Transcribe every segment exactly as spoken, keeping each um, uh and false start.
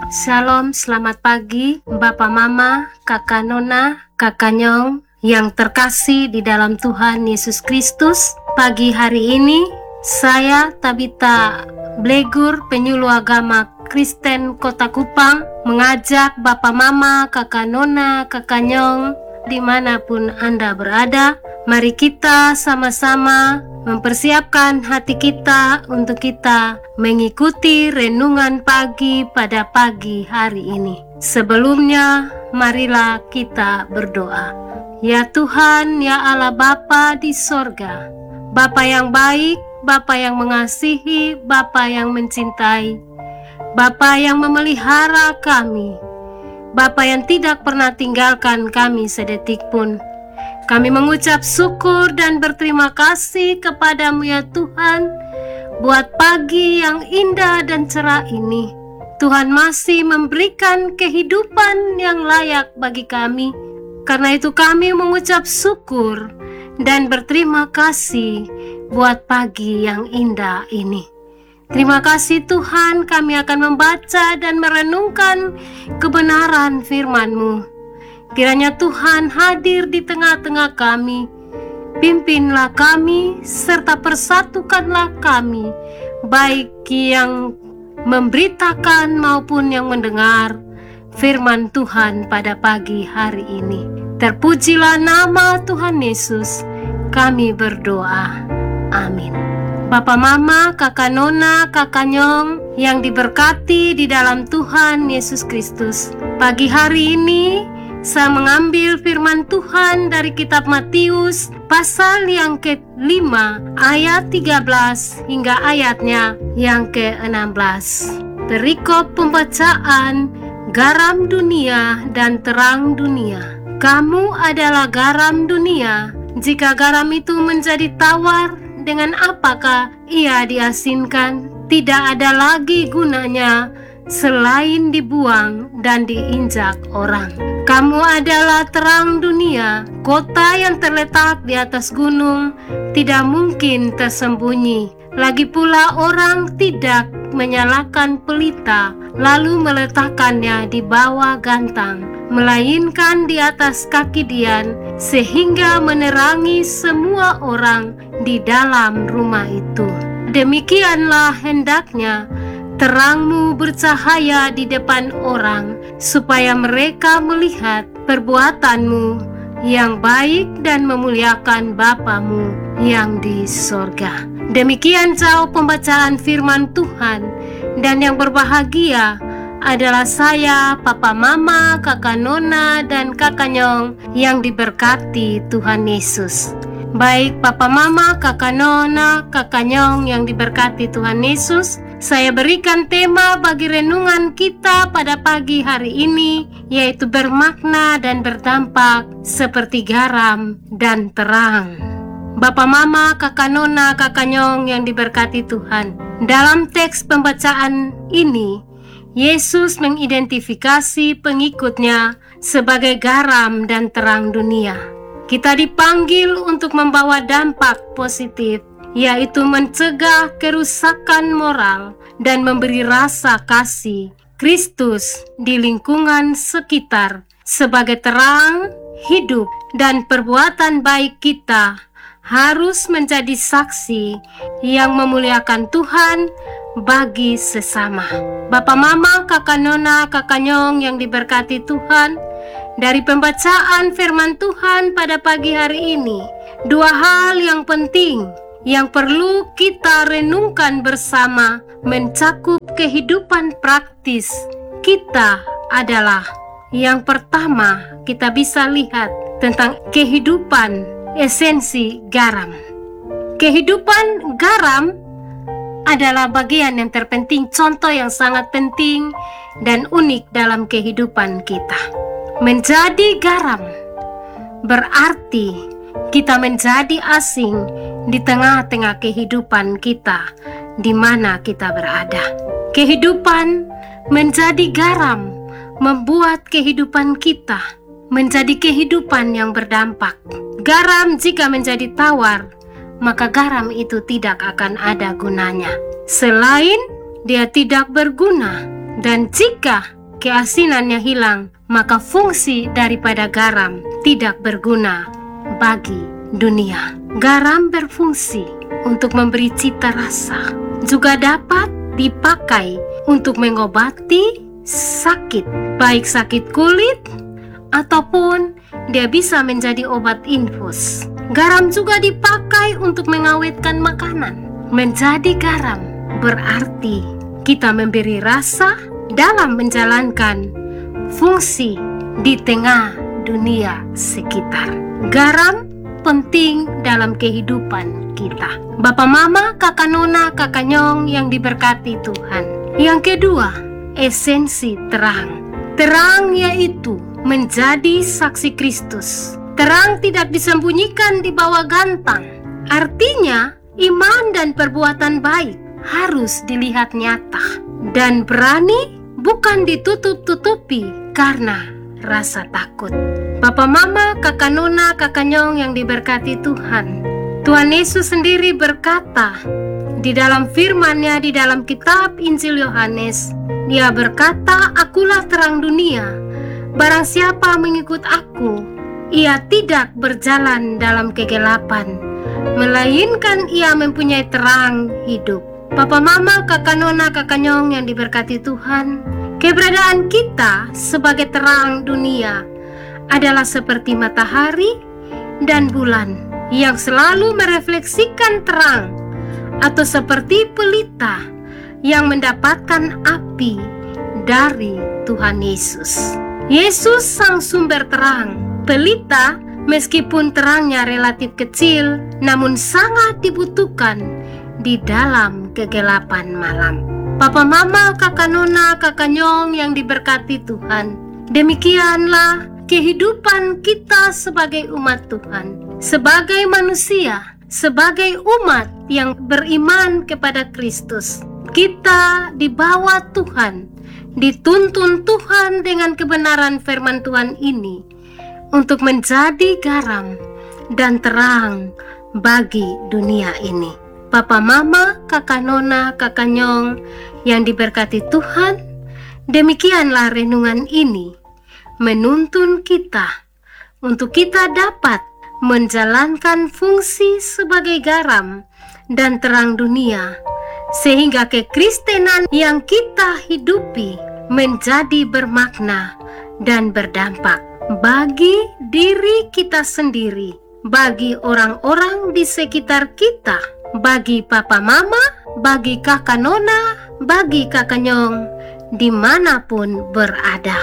Shalom, selamat pagi Bapak Mama, Kakak Nona, Kakak Nyong yang terkasih di dalam Tuhan Yesus Kristus. Pagi hari ini saya Tabita Blegur, penyuluh agama Kristen Kota Kupang, mengajak Bapak Mama, Kakak Nona, Kakak Nyong dimanapun Anda berada. Mari kita sama-sama mempersiapkan hati kita untuk kita mengikuti renungan pagi pada pagi hari ini. Sebelumnya, marilah kita berdoa. Ya Tuhan, ya Allah Bapa di sorga, Bapa yang baik, Bapa yang mengasihi, Bapa yang mencintai, Bapa yang memelihara kami, Bapa yang tidak pernah tinggalkan kami sedetik pun. Kami mengucap syukur dan berterima kasih kepadamu ya Tuhan, buat pagi yang indah dan cerah ini. Tuhan masih memberikan kehidupan yang layak bagi kami. Karena itu kami mengucap syukur dan berterima kasih buat pagi yang indah ini. Terima kasih Tuhan, kami akan membaca dan merenungkan kebenaran firman-Mu. Kiranya Tuhan hadir di tengah-tengah kami, pimpinlah kami serta persatukanlah kami, baik yang memberitakan maupun yang mendengar firman Tuhan pada pagi hari ini. Terpujilah nama Tuhan Yesus, kami berdoa. Amin. Bapak Mama, Kakak Nona, Kakak Nyong yang diberkati di dalam Tuhan Yesus Kristus. Pagi hari ini saya mengambil firman Tuhan dari kitab Matius pasal yang kelima ayat tiga belas hingga ayatnya yang keenam belas. Perikop pembacaan garam dunia dan terang dunia. Kamu adalah garam dunia. Jika garam itu menjadi tawar, dengan apakah ia diasinkan? Tidak ada lagi gunanya selain dibuang dan diinjak orang. Kamu adalah terang dunia. Kota yang terletak di atas gunung tidak mungkin tersembunyi. Lagi pula orang tidak menyalakan pelita lalu meletakkannya di bawah gantang, melainkan di atas kaki dian, sehingga menerangi semua orang di dalam rumah itu. Demikianlah hendaknya terangmu bercahaya di depan orang, supaya mereka melihat perbuatanmu yang baik dan memuliakan Bapamu yang di sorga. Demikian jauh pembacaan firman Tuhan, dan yang berbahagia adalah saya, Papa Mama, Kakak Nona, dan Kakak Nyong yang diberkati Tuhan Yesus. Baik Papa Mama, Kakak Nona, Kakak Nyong yang diberkati Tuhan Yesus, saya berikan tema bagi renungan kita pada pagi hari ini, yaitu bermakna dan berdampak seperti garam dan terang. Bapak Mama, Kakak Nona, Kakak Nyong yang diberkati Tuhan, dalam teks pembacaan ini, Yesus mengidentifikasi pengikutnya sebagai garam dan terang dunia. Kita dipanggil untuk membawa dampak positif, yaitu mencegah kerusakan moral dan memberi rasa kasih Kristus di lingkungan sekitar. Sebagai terang, hidup dan perbuatan baik kita harus menjadi saksi yang memuliakan Tuhan bagi sesama. Bapak Mama, Kakak Nona, Kakak Nyong yang diberkati Tuhan, dari pembacaan firman Tuhan pada pagi hari ini, dua hal yang penting yang perlu kita renungkan bersama mencakup kehidupan praktis kita adalah, yang pertama, kita bisa lihat tentang kehidupan esensi garam. Kehidupan garam adalah bagian yang terpenting, contoh yang sangat penting dan unik dalam kehidupan kita. Menjadi garam berarti kita menjadi asing di tengah-tengah kehidupan kita di mana kita berada. Kehidupan menjadi garam membuat kehidupan kita menjadi kehidupan yang berdampak. Garam jika menjadi tawar, maka garam itu tidak akan ada gunanya. Selain dia tidak berguna, dan jika keasinannya hilang, maka fungsi daripada garam tidak berguna bagi dunia. Garam berfungsi untuk memberi cita rasa, juga dapat dipakai untuk mengobati sakit, baik sakit kulit ataupun dia bisa menjadi obat infus. Garam juga dipakai untuk mengawetkan makanan. Menjadi garam berarti kita memberi rasa dalam menjalankan fungsi di tengah dunia sekitar. Garam penting dalam kehidupan kita. Bapak mama, kakak nona, kakak nyong yang diberkati Tuhan. Yang kedua, esensi terang. Terang yaitu menjadi saksi Kristus. Terang tidak disembunyikan di bawah gantang. Artinya, iman dan perbuatan baik harus dilihat nyata dan berani, bukan ditutup-tutupi karena rasa takut. Bapak mama, kakak nona, kakak nyong yang diberkati Tuhan. Tuhan Yesus sendiri berkata di dalam firman-Nya di dalam kitab Injil Yohanes, Dia berkata, "Akulah terang dunia. Barang siapa mengikut aku, ia tidak berjalan dalam kegelapan, melainkan ia mempunyai terang hidup." Bapak mama, kakak nona, kakak nyong yang diberkati Tuhan, keberadaan kita sebagai terang dunia adalah seperti matahari dan bulan yang selalu merefleksikan terang, atau seperti pelita yang mendapatkan api dari Tuhan Yesus. Yesus sang sumber terang. Pelita meskipun terangnya relatif kecil, namun sangat dibutuhkan di dalam kegelapan malam. Papa mama, kakak nona, kakak nyong yang diberkati Tuhan, demikianlah kehidupan kita sebagai umat Tuhan, sebagai manusia, sebagai umat yang beriman kepada Kristus. Kita dibawa Tuhan, dituntun Tuhan dengan kebenaran firman Tuhan ini untuk menjadi garam dan terang bagi dunia ini. Papa mama, kakak nona, kakak nyong yang diberkati Tuhan, demikianlah renungan ini menuntun kita untuk kita dapat menjalankan fungsi sebagai garam dan terang dunia, sehingga kekristenan yang kita hidupi menjadi bermakna dan berdampak bagi diri kita sendiri, bagi orang-orang di sekitar kita, bagi papa mama, bagi kakak nona, bagi kakak nyong, dimanapun berada.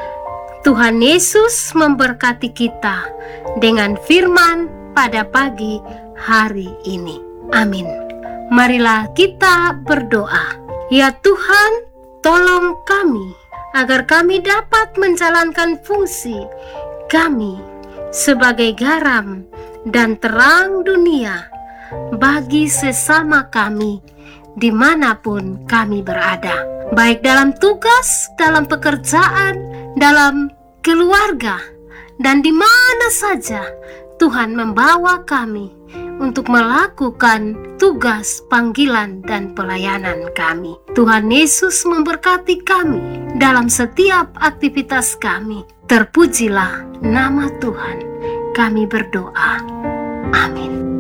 Tuhan Yesus memberkati kita dengan firman pada pagi hari ini. Amin. Marilah kita berdoa. Ya Tuhan, tolong kami agar kami dapat menjalankan fungsi kami sebagai garam dan terang dunia bagi sesama kami dimanapun kami berada, baik dalam tugas, dalam pekerjaan, dalam keluarga, dan di mana saja Tuhan membawa kami untuk melakukan tugas, panggilan, dan pelayanan kami. Tuhan Yesus memberkati kami dalam setiap aktivitas kami. Terpujilah nama Tuhan. Kami berdoa. Amin.